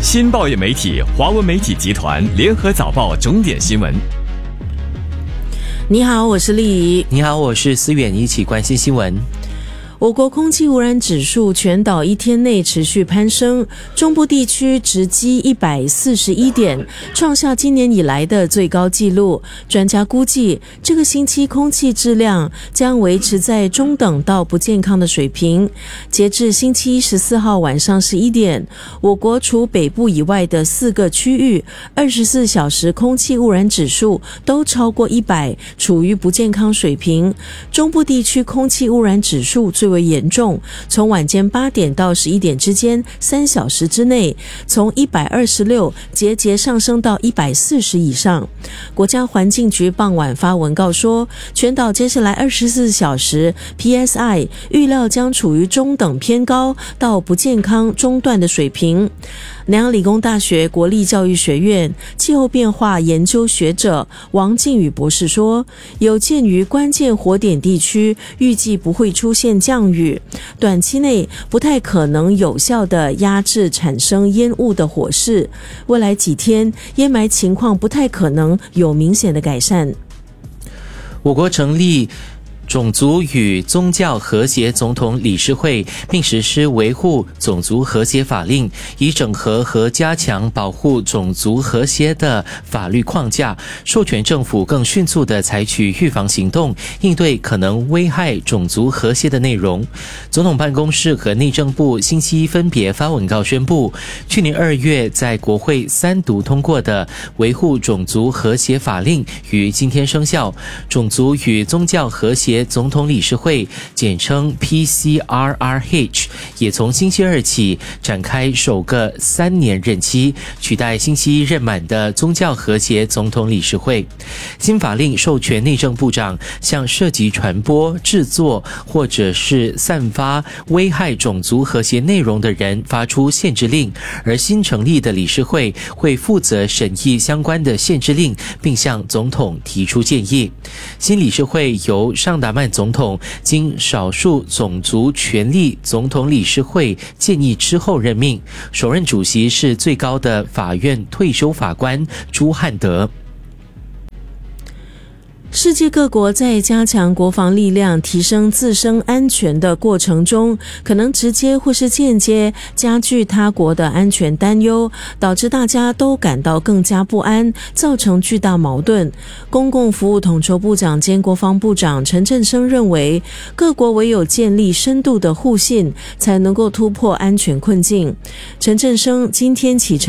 新报业媒体华文媒体集团联合早报重点新闻。 你好，我是丽怡。 你好，我是思远，一起关心新闻。 我国空气污染指数全岛一天内持续攀升，中部地区直击141点，创下今年以来的最高纪录。专家估计，这个星期空气质量将维持在中等到不健康的水平。截至星期一14号晚上11点，我国除北部以外的4个区域24小时空气污染指数都超过100，处于不健康水平。中部地区空气污染指数最为严重，从晚间8点到11点之间3小时之内，从126节节上升到140以上。国家环境局傍晚发文告说，全岛接下来24小时 PSI 预料将处于中等偏高到不健康中段的水平。南洋理工大学国立教育学院气候变化研究学者王靖宇博士说，有鉴于关键火点地区预计不会出现降雨，短期内不太可能有效地压制产生烟雾的火势，未来几天烟霾情况不太可能有明显的改善。 我国成立种族与宗教和谐总统理事会，并实施维护种族和谐法令，以整合和加强保护种族和谐的法律框架，授权政府更迅速地采取预防行动，应对可能危害种族和谐的内容。总统办公室和内政部星期一分别发文告宣布，去年2月在国会3读通过的维护种族和谐法令于今天生效。种族与宗教和谐总统理事会简称 PCRRH 也从星期二起展开首个3年任期，取代星期一任满的宗教和谐总统理事会。新法令授权内政部长向涉及传播、制作或者是散发危害种族和谐内容的人发出限制令，而新成立的理事会会负责审议相关的限制令，并向总统提出建议。新理事会由尚达曼总统经少数种族权利总统理事会建议之后任命，首任主席是最高的法院退休法官朱汉德。 世界各国在加强国防力量、提升自身安全的过程中，可能直接或是间接加剧他国的安全担忧，导致大家都感到更加不安，造成巨大矛盾。公共服务统筹部长兼国防部长陈振声认为，各国唯有建立深度的互信，才能够突破安全困境。陈振声今天启程